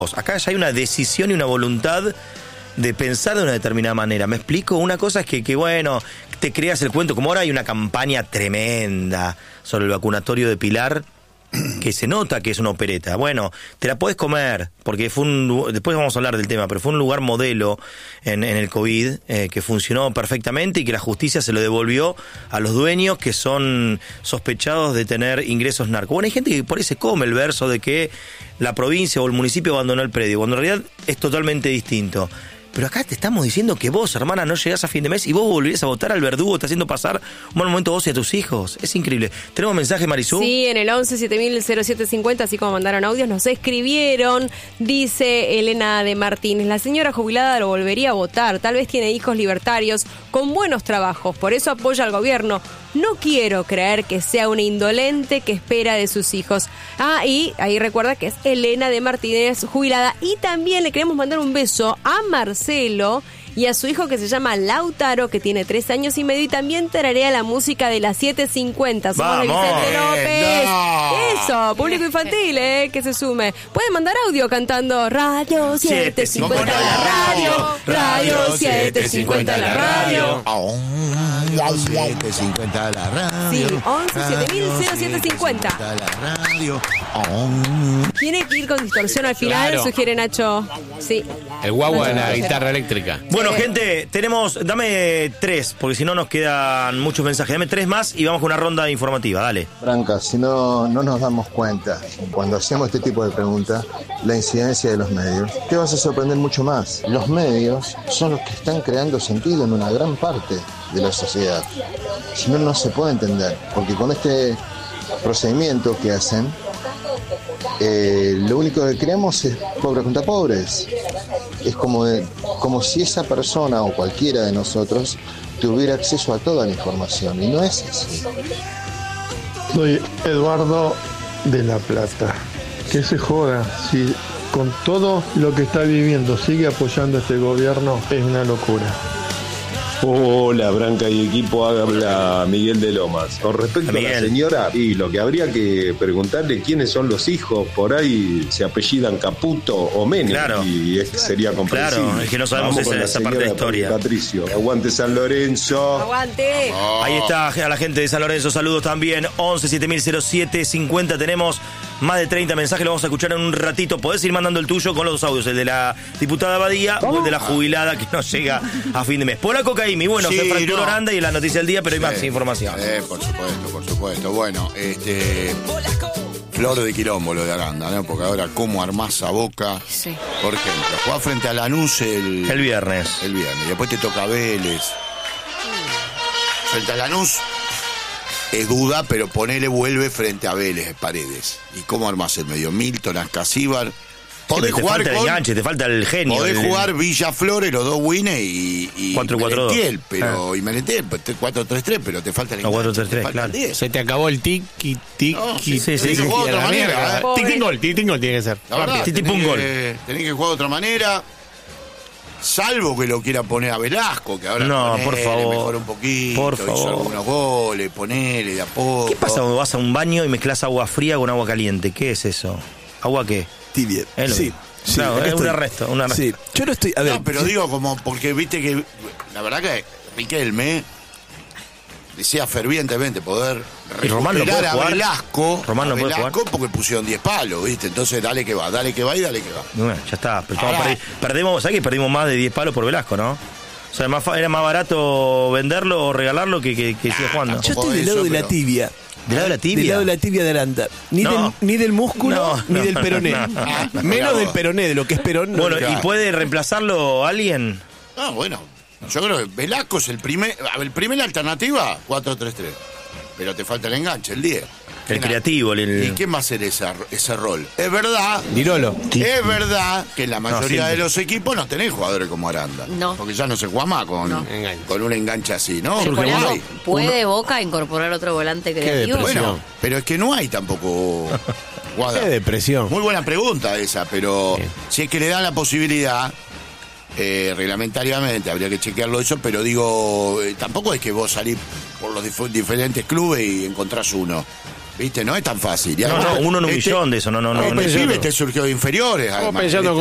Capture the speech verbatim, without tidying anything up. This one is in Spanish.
Acá ya hay una decisión y una voluntad de pensar de una determinada manera. ¿Me explico? Una cosa es que, que bueno, te creas el cuento. Como ahora hay una campaña tremenda sobre el vacunatorio de Pilar, que se nota que es una opereta. Bueno, te la podés comer, porque fue un... Después vamos a hablar del tema, pero fue un lugar modelo en, en el COVID, eh, que funcionó perfectamente y que la justicia se lo devolvió a los dueños que son sospechados de tener ingresos narcos. Bueno, hay gente que por ahí se come el verso de que la provincia o el municipio abandonó el predio, cuando en realidad es totalmente distinto. Pero acá te estamos diciendo que vos, hermana, no llegás a fin de mes y vos volvés a votar al verdugo, te haciendo pasar un mal momento vos y a tus hijos. Es increíble. ¿Tenemos mensaje, Marisú? Sí, en el once siete mil cero siete cincuenta, así como mandaron audios, nos escribieron. Dice Elena de Martínez, la señora jubilada lo volvería a votar. Tal vez tiene hijos libertarios con buenos trabajos, por eso apoya al gobierno. No quiero creer que sea una indolente que espera de sus hijos. Ah, y ahí recuerda que es Elena de Martínez, jubilada. Y también le queremos mandar un beso a Marcelo y a su hijo que se llama Lautaro, que tiene tres años y medio, y también tararea la música de las siete cincuenta. Somos de Vicente López. No. Eso, público infantil, eh, que se sume. Pueden mandar audio cantando Radio siete cincuenta la radio, Radio siete cincuenta la radio. siete cincuenta la radio. Sí, once siete mil cero siete cincuenta. La radio. Tiene que ir con distorsión al final, claro. Sugiere Nacho. Sí. El guagua de la guitarra eléctrica. Bueno, gente, tenemos, dame tres, porque si no nos quedan muchos mensajes. Dame tres más y vamos con una ronda informativa, dale. Branca, si no, no nos damos cuenta, cuando hacemos este tipo de preguntas, la incidencia de los medios, te vas a sorprender mucho más. Los medios son los que están creando sentido en una gran parte de la sociedad. Si no, no se puede entender, porque con este procedimiento que hacen, eh, lo único que creamos es pobres contra pobres. Es como, de, como si esa persona o cualquiera de nosotros tuviera acceso a toda la información, y no es así. Soy Eduardo de La Plata. Que se joda, si con todo lo que está viviendo sigue apoyando este gobierno, es una locura. Hola, Branca y equipo, habla Miguel de Lomas. Con respecto a la señora, y lo que habría que preguntarle quiénes son los hijos, por ahí se apellidan Caputo o Menem, claro. Y es, sería comprensible. Claro, es que no sabemos esa, esa parte de la historia. Patricio, aguante San Lorenzo. Aguante. Oh. Ahí está a la gente de San Lorenzo, saludos también. once siete mil cero siete cincuenta, tenemos más de treinta mensajes, lo vamos a escuchar en un ratito. Podés ir mandando el tuyo con los dos audios, el de la diputada Badía o el de la jubilada que no llega a fin de mes. Polaco Caimi, bueno, sí, se fracturó no. Oranda y la noticia del día, pero hay sí, más información. Eh, por supuesto, por supuesto. Bueno, este... Flor de quilombo lo de Aranda, ¿no? Porque ahora, ¿cómo armás a Boca? Sí. Por ejemplo, jugás frente a Lanús el... El viernes. El viernes. Y después te toca Vélez. Frente a Lanús es duda, pero ponele vuelve frente a Vélez, Paredes. ¿Y cómo armás el medio? Milton, Ascasíbar. Podés sí, jugar te falta con, el enganche, te falta el genio. Podés el... jugar Villa Flores, los dos Wines y, y cuatro cuatro dos. Pero, ah. y Merentiel, cuatro tres tres, pero te falta el enganche. cuatro tres tres, claro. Se te acabó el tiki, tiki, no, tiki. Sí, sí, sí. Tenés que jugar de otra manera. ¿eh? Tiki gol, tiki gol tiene que ser. La verdad, tenés, gol. Que, tenés que jugar de otra manera. Salvo que lo quiera poner a Velasco, que ahora no, ponele, por favor, mejora un poquito, por hizo favor. algunos goles, ponele de a poco. ¿Qué pasa cuando vas a un baño y mezclas agua fría con agua caliente? ¿Qué es eso? ¿Agua qué? Tibia. Sí. Sí, no, es estoy, un arresto, un arresto. Sí, yo no estoy. A ver, no, pero sí. digo como porque viste que la verdad que Riquelme desea fervientemente poder recuperar a Velasco, Román no a puede Velasco jugar. porque pusieron diez palos, ¿viste? Entonces dale que va, dale que va y dale que va. Bueno, ya está. Pero Ahora, perdi- perdemos, ¿sabes que perdimos más de diez palos por Velasco, no? O sea, más, era más barato venderlo o regalarlo que, que, que siga jugando. Yo estoy del lado de la tibia. ¿Del lado de la tibia? Del lado de la tibia de Aranda. Ni, no. del, ni del músculo, no, ni no, del peroné. No, no. Menos del peroné, de lo que es perón. Bueno, no. ¿y puede reemplazarlo alguien? Ah, bueno. Yo creo que Velasco es el primer... El primer alternativa, cuatro tres tres. Pero te falta el enganche, el diez. El creativo. El... ¿Y quién va a hacer esa, ese rol? Es verdad... Dirolo. Es verdad que en la mayoría no, de los equipos no tenés jugadores como Aranda. No. Porque ya no se juega más con, no. con un enganche así, ¿no? Por eso, hay. ¿puede Uno... Boca incorporar otro volante creativo? Bueno, pero es que no hay tampoco... Qué depresión. Muy buena pregunta esa, pero sí. Si es que le dan la posibilidad... Eh, reglamentariamente habría que chequearlo eso, pero digo, eh, tampoco es que vos salís por los dif- diferentes clubes y encontrás uno. ¿Viste? No es tan fácil. Y no, además, no, uno en un este, millón de eso. No, no, no. El no, pibe no. te surgió de inferiores, además. pensando